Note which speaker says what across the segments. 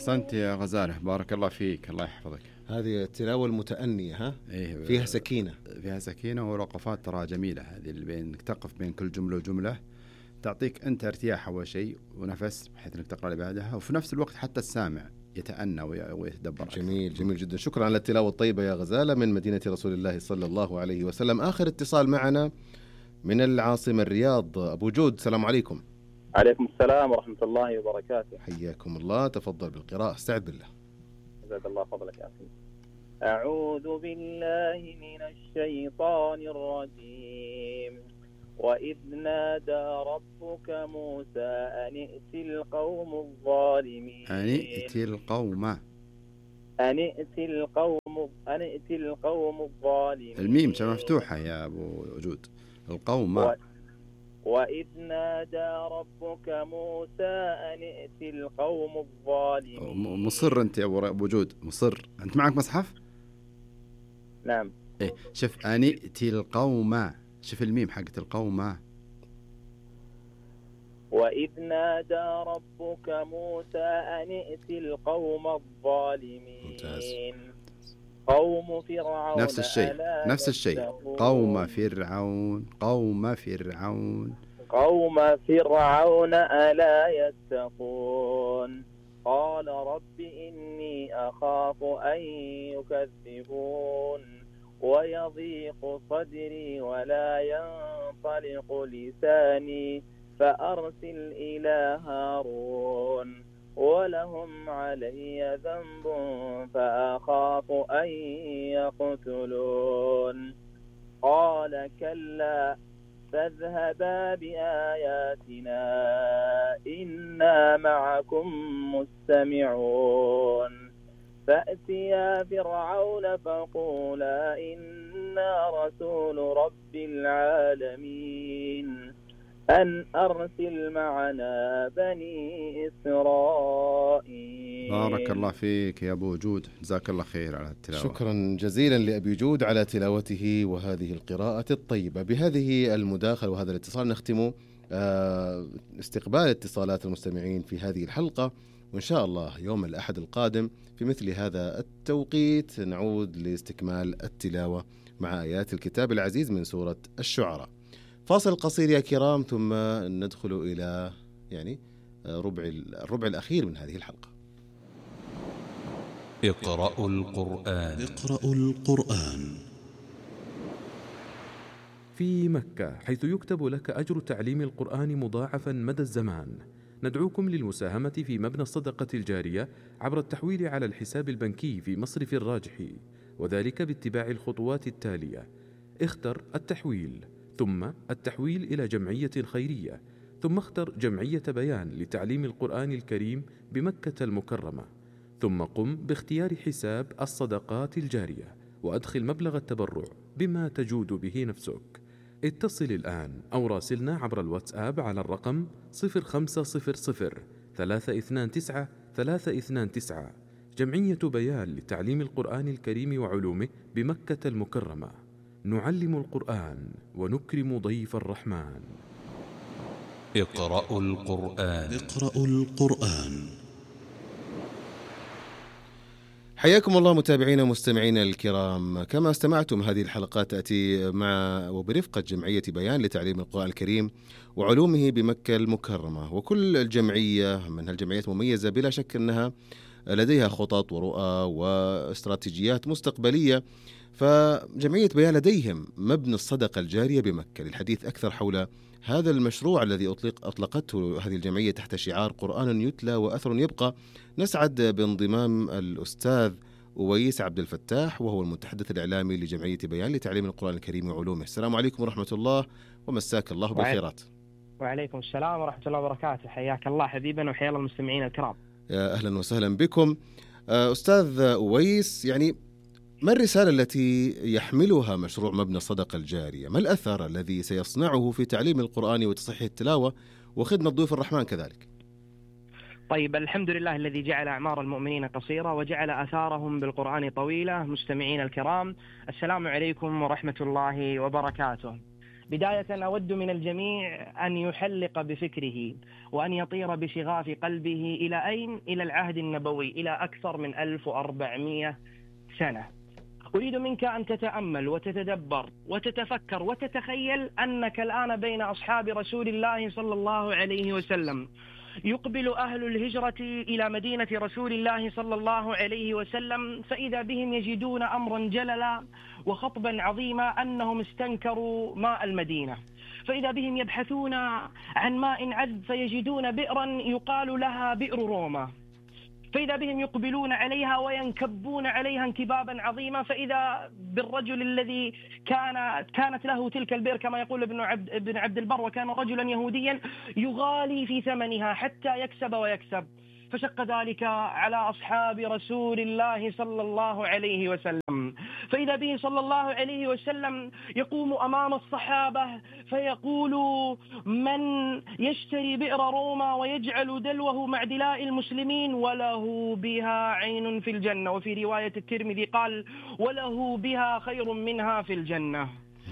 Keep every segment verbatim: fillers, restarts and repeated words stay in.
Speaker 1: أحسنت يا غزالة، بارك الله فيك، الله يحفظك.
Speaker 2: هذه التلاوة المتأنية، ها
Speaker 1: إيه،
Speaker 2: فيها سكينة
Speaker 1: فيها سكينة ووقفات ترى جميلة. هذه اللي بينك تقف بين كل جملة وجملة تعطيك أنت ارتياح أول شيء ونفس بحيث أنك تقرأ اللي بعدها، وفي نفس الوقت حتى السامع يتأنى ويتدبر.
Speaker 2: جميل أكثر. جميل جدا. شكرا على التلاوة الطيبة يا غزالة من مدينة رسول الله صلى الله عليه وسلم. آخر اتصال معنا من العاصمة الرياض، أبو جود، السلام عليكم.
Speaker 3: عليكم السلام ورحمة الله وبركاته.
Speaker 2: حياكم الله، تفضل بالقراءة، استعد بالله.
Speaker 3: جزاك الله فضلك يا أخي. أعوذ بالله من الشيطان الرجيم. وإذ نادى ربك موسى أن ائت القوم الظالمين.
Speaker 1: أن ائت القوم
Speaker 3: أن ائت القوم أن ائت القوم الظالمين.
Speaker 1: الميم مفتوحة يا أبو وجود. القوم.
Speaker 3: و... وإذ نادى ربك موسى أن ائت القوم الظالمين.
Speaker 1: مصر أنت يا أبو وجود، مصر أنت معك مصحف؟
Speaker 3: نعم.
Speaker 1: إيه، شوف أن ائت القوم، شوف الميم حقت القوم.
Speaker 3: وإذ نادى ربك موسى أن ائت القوم الظالمين.
Speaker 2: ممتاز.
Speaker 3: قوم فرعون.
Speaker 1: نفس الشيء نفس الشيء قوم فرعون قوم فرعون
Speaker 3: قوم فرعون ألا يتقون. قال رب إني أخاف أن يكذبون ويضيق صدري ولا ينطلق لساني فأرسل إلى هارون ولهم علي ذنب فأخاف أن يقتلون. قال كلا فاذهبا بآياتنا إنا معكم مستمعون. فأتيا فرعون فقولا إنا رسول رب العالمين أن أرسل معنا بني إسرائيل.
Speaker 1: بارك الله فيك يا أبو جود، جزاك الله خير على التلاوة.
Speaker 2: شكرا جزيلا لأبي جود على تلاوته وهذه القراءة الطيبة. بهذه المداخلة وهذا الاتصال نختم استقبال اتصالات المستمعين في هذه الحلقة، وإن شاء الله يوم الأحد القادم في مثل هذا التوقيت نعود لاستكمال التلاوة مع آيات الكتاب العزيز من سورة الشعراء. فاصل قصير يا كرام ثم ندخل إلى يعني ربع الربع الأخير من هذه الحلقة.
Speaker 4: اقرأوا القرآن.
Speaker 5: اقرأوا القرآن.
Speaker 6: في مكة، حيث يكتب لك أجر تعليم القرآن مضاعفا مدى الزمان، ندعوكم للمساهمة في مبنى الصدقة الجارية عبر التحويل على الحساب البنكي في مصرف الراجحي، وذلك باتباع الخطوات التالية: اختر التحويل، ثم التحويل إلى جمعية خيرية، ثم اختر جمعية بيان لتعليم القرآن الكريم بمكة المكرمة، ثم قم باختيار حساب الصدقات الجارية وأدخل مبلغ التبرع بما تجود به نفسك. اتصل الآن أو راسلنا عبر الواتساب على الرقم صفر خمسة صفر صفر ثلاثة اثنان تسعة ثلاثة اثنان تسعة. جمعية بيان لتعليم القرآن الكريم وعلومه بمكة المكرمة. نعلم القرآن ونكرم ضيف الرحمن.
Speaker 4: اقرأوا القرآن.
Speaker 5: اقرأوا القرآن.
Speaker 2: حياكم الله متابعينا ومستمعينا الكرام. كما استمعتم هذه الحلقات تأتي مع وبرفقة جمعية بيان لتعليم القرآن الكريم وعلومه بمكة المكرمة، وكل الجمعية من هالجمعيات مميزة بلا شك أنها لديها خطط ورؤى واستراتيجيات مستقبلية. فجمعية بيان لديهم مبنى الصدقة الجارية بمكة. للحديث أكثر حول هذا المشروع الذي أطلق أطلقته هذه الجمعية تحت شعار قرآن يتلى وأثر يبقى، نسعد بانضمام الأستاذ أويس عبد الفتاح وهو المتحدث الإعلامي لجمعية بيان لتعليم القرآن الكريم وعلومه. السلام عليكم ورحمة الله ومساك الله بالخيرات.
Speaker 7: وعليكم السلام ورحمة الله وبركاته. حياك الله حبيبنا وحيا الله المستمعين الكرام.
Speaker 2: يا أهلا وسهلا بكم. أستاذ أويس، يعني ما الرسالة التي يحملها مشروع مبنى الصدقة الجارية؟ ما الأثر الذي سيصنعه في تعليم القرآن وتصحيح التلاوة وخدمة ضيوف الرحمن كذلك؟
Speaker 7: طيب، الحمد لله الذي جعل أعمار المؤمنين قصيرة وجعل آثارهم بالقرآن طويلة. مستمعين الكرام، السلام عليكم ورحمة الله وبركاته. بداية أود من الجميع أن يحلق بفكره وأن يطير بشغاف قلبه إلى أين؟ إلى العهد النبوي، إلى أكثر من ألف وأربعمائة سنة. أريد منك أن تتأمل وتتدبر وتتفكر وتتخيل أنك الآن بين أصحاب رسول الله صلى الله عليه وسلم. يقبل أهل الهجرة إلى مدينة رسول الله صلى الله عليه وسلم، فإذا بهم يجدون أمرا جللا وخطبا عظيما أنهم استنكروا ماء المدينة، فإذا بهم يبحثون عن ماء عذب فيجدون بئرا يقال لها بئر روما، فإذا بهم يقبلون عليها وينكبون عليها انكبابا عظيما، فإذا بالرجل الذي كان كانت له تلك البئر كما يقول ابن عبد, ابن عبد البر، وكان رجلا يهوديا يغالي في ثمنها حتى يكسب ويكسب. فشق ذلك على أصحاب رسول الله صلى الله عليه وسلم، فإذا به صلى الله عليه وسلم يقوم أمام الصحابة فيقول: من يشتري بئر روما ويجعل دلوه مع دلاء المسلمين وله بها عين في الجنة. وفي رواية الترمذي قال: وله بها خير منها في الجنة.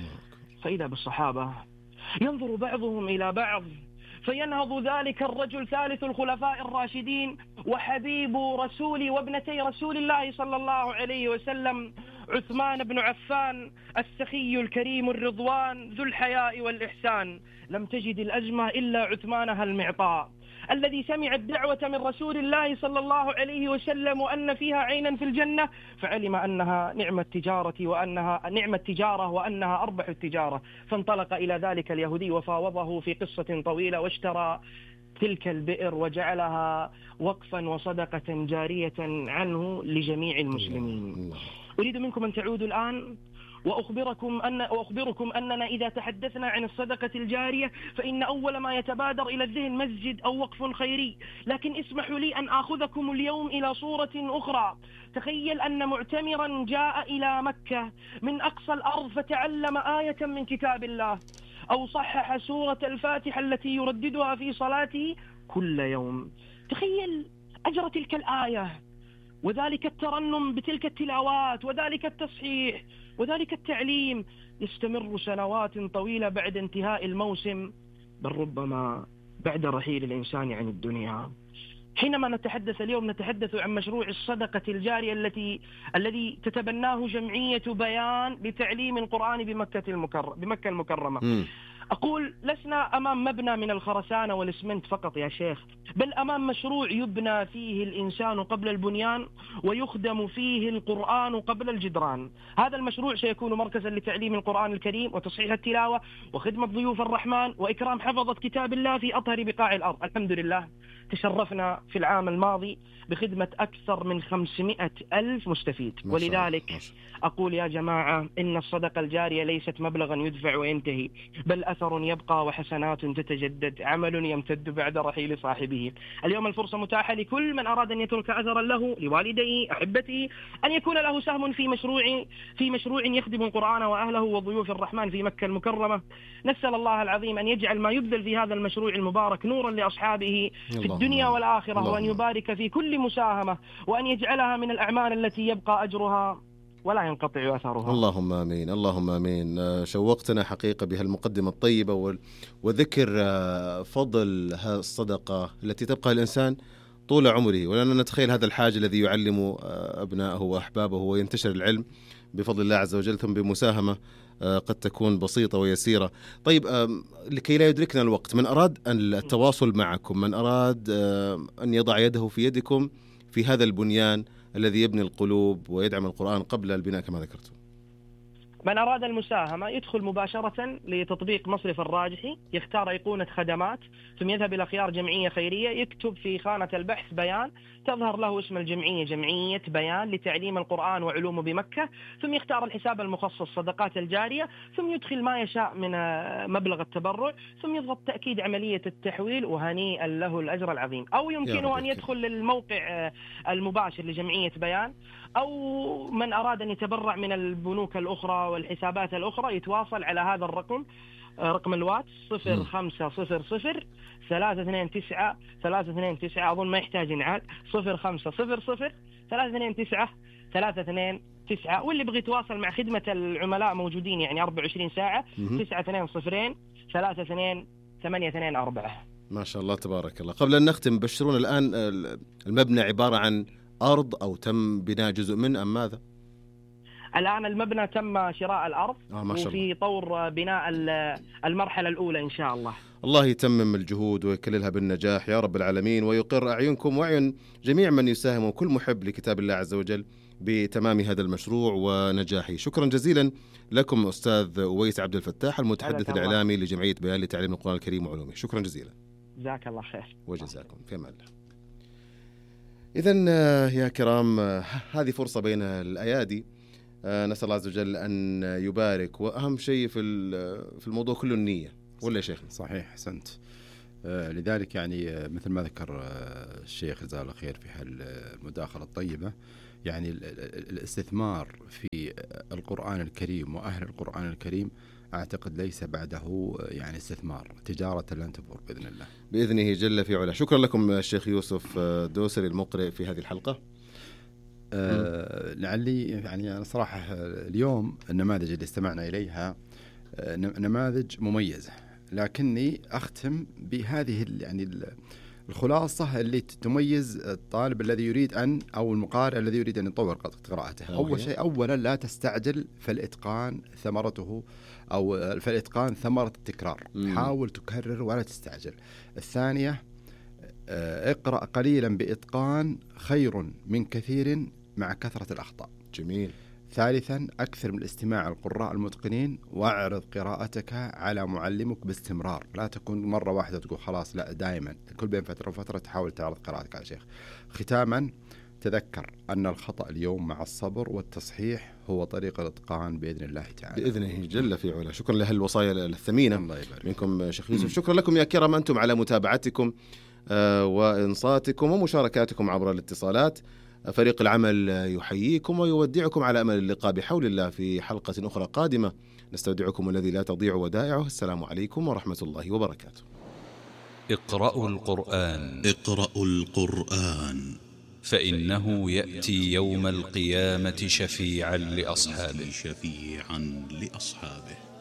Speaker 7: فإذا بالصحابة ينظر بعضهم إلى بعض فينهض ذلك الرجل ثالث الخلفاء الراشدين وحبيب رسول وابنتي رسول الله صلى الله عليه وسلم، عثمان بن عفان السخي الكريم الرضوان ذو الحياء والإحسان. لم تجد الأزمة إلا عثمانها المعطاء، الذي سمع الدعوة من رسول الله صلى الله عليه وسلم وأن فيها عينا في الجنة، فعلم أنها نعمة تجارة وأنها نعمة تجارة وأنها أربح التجارة، فانطلق إلى ذلك اليهودي وفاوضه في قصة طويلة، واشترى تلك البئر وجعلها وقفا وصدقة جارية عنه لجميع المسلمين. أريد منكم أن تعودوا الآن وأخبركم أن وأخبركم أننا إذا تحدثنا عن الصدقة الجارية فإن أول ما يتبادر إلى الذهن مسجد أو وقف خيري، لكن اسمحوا لي أن آخذكم اليوم إلى صورة أخرى. تخيل أن معتمرا جاء إلى مكة من أقصى الأرض فتعلم آية من كتاب الله، أو صحح سورة الفاتحة التي يرددها في صلاته كل يوم. تخيل أجر تلك الآية وذلك الترنم بتلك التلاوات وذلك التصحيح وذلك التعليم يستمر سنوات طويلة بعد انتهاء الموسم، بل ربما بعد رحيل الإنسان عن الدنيا. حينما نتحدث اليوم نتحدث عن مشروع الصدقة الجارية التي الذي تتبناه جمعية بيان لتعليم القرآن بمكة المكرمة بمكة المكرمة. م. أقول لسنا أمام مبنى من الخرسانة والإسمنت فقط يا شيخ، بل أمام مشروع يبنى فيه الإنسان قبل البنيان ويخدم فيه القرآن قبل الجدران. هذا المشروع سيكون مركزا لتعليم القرآن الكريم وتصحيح التلاوة وخدمة ضيوف الرحمن وإكرام حفظة كتاب الله في أطهر بقاع الأرض. الحمد لله تشرفنا في العام الماضي بخدمة أكثر من خمسمائة ألف مستفيد، ولذلك أقول يا جماعة إن الصدقة الجارية ليست مبلغا يدفع وينتهي، بل أثر يبقى وحسنات تتجدد، عمل يمتد بعد رحيل صاحبه. اليوم الفرصة متاحة لكل من أراد أن يترك أثرا له لوالديه أحبته، أن يكون له سهم في مشروع في مشروع يخدم القرآن وأهله وضيوف الرحمن في مكة المكرمة. نسأل الله العظيم أن يجعل ما يبذل في هذا المشروع المبارك نورا لأصحابه في الدنيا والآخرة، الله وأن يبارك في كل مساهمة، وأن يجعلها من الأعمال التي يبقى أجرها ولا ينقطع أثرها.
Speaker 2: اللهم آمين، اللهم آمين. شوقتنا حقيقة بهالمقدمة الطيبة وذكر فضل الصدقة التي تبقى الإنسان طول عمره، ولأننا نتخيل هذا الحاج الذي يعلم أبنائه وأحبابه وينتشر العلم بفضل الله عز وجل، ثم بمساهمة قد تكون بسيطة ويسيرة. طيب لكي لا يدركنا الوقت، من أراد التواصل معكم، من أراد أن يضع يده في يدكم في هذا البنيان الذي يبني القلوب ويدعم القرآن قبل البناء كما ذكرتم،
Speaker 7: من أراد المساهمة يدخل مباشرة لتطبيق مصرف الراجحي، يختار أيقونة خدمات، ثم يذهب إلى خيار جمعية خيرية، يكتب في خانة البحث بيان، تظهر له اسم الجمعية جمعية بيان لتعليم القرآن وعلومه بمكة، ثم يختار الحساب المخصص صدقات الجارية، ثم يدخل ما يشاء من مبلغ التبرع، ثم يضغط تأكيد عملية التحويل، وهنيئا له الأجر العظيم. أو يمكنه أن يدخل للموقع المباشر لجمعية بيان، أو من أراد أن يتبرع من البنوك الأخرى والحسابات الأخرى يتواصل على هذا الرقم، رقم الواتس صفر خمسة صفر صفر ثلاثة اثنين تسعة ثلاثة اثنين تسعة، أظن ما يحتاج نعاد، صفر خمسة صفر صفر ثلاثة اثنين تسعة ثلاثة اثنين تسعة، واللي يبغى يتواصل مع خدمة العملاء موجودين يعني أربعة وعشرين ساعة. تسعة اثنين صفرين ثلاثة اثنين ثمانية اثنين أربعة.
Speaker 2: ما شاء الله تبارك الله. قبل أن نختم بشرونا الآن، المبنى عبارة عن أرض أو تم بناء جزء منه أم ماذا؟
Speaker 7: الآن المبنى تم شراء الأرض
Speaker 2: آه ما شاء الله.
Speaker 7: وفي طور بناء المرحلة الأولى إن شاء الله.
Speaker 2: الله يتمم الجهود ويكللها بالنجاح يا رب العالمين، ويقر أعينكم وأعين جميع من يساهم وكل محب لكتاب الله عز وجل بتمام هذا المشروع ونجاحه. شكرا جزيلا لكم أستاذ أويس عبد الفتاح، المتحدث الإعلامي لجمعية بيان لتعليم القرآن الكريم وعلومه. شكرا جزيلا.
Speaker 7: جزاك الله خير.
Speaker 2: وجزاكم في أمان الله. إذن يا كرام، هذه فرصة بين الأيادي، نسأل الله عز وجل أن يبارك، وأهم شيء في في الموضوع كله النية، ولا يا شيخ؟
Speaker 1: صحيح، أحسنت. آه لذلك يعني آه مثل ما ذكر آه الشيخ جزاه الله خير في هالمداخلة الطيبة، يعني الاستثمار في القرآن الكريم وأهل القرآن الكريم أعتقد ليس بعده يعني استثمار، تجارة لن تبور بإذن الله
Speaker 2: بإذنه جل في علا. شكرا لكم الشيخ يوسف دوسري المقرئ في هذه الحلقة.
Speaker 1: آه لعلي يعني أنا صراحة اليوم النماذج اللي استمعنا إليها آه نماذج مميزة، لكني أختم بهذه يعني الخلاصة اللي تميز الطالب الذي يريد أن أو المقارئ الذي يريد أن يطور قراءته. أول شيء، أولا لا تستعجل، فالإتقان ثمرته أو فالإتقان ثمرة التكرار. مم. حاول تكرر ولا تستعجل. الثانية، اقرأ قليلا بإتقان خير من كثير مع كثرة الأخطاء.
Speaker 2: جميل.
Speaker 1: ثالثا، أكثر من الاستماع القراء المتقنين، واعرض قراءتك على معلمك باستمرار، لا تكون مرة واحدة تقول خلاص، لا، دائما كل بين فترة وفترة تحاول تعرض قراءتك على شيخ. ختاما، تذكر أن الخطأ اليوم مع الصبر والتصحيح هو طريق الإتقان بإذن الله تعالى
Speaker 2: بإذنه جل في علا. شكرا لهالوصايا الثمينة منكم شيخ يوسف. شكرا لكم يا كرام أنتم على متابعتكم آه وإنصاتكم ومشاركاتكم عبر الاتصالات. فريق العمل يحييكم ويودعكم على أمل اللقاء بحول الله في حلقة أخرى قادمة. نستودعكم الذي لا تضيع ودائعه. السلام عليكم ورحمة الله وبركاته.
Speaker 4: اقرأوا القرآن.
Speaker 5: اقرأوا القرآن
Speaker 4: فإنه يأتي يوم القيامة شفيعا لأصحابه.
Speaker 5: شفيعا لأصحابه.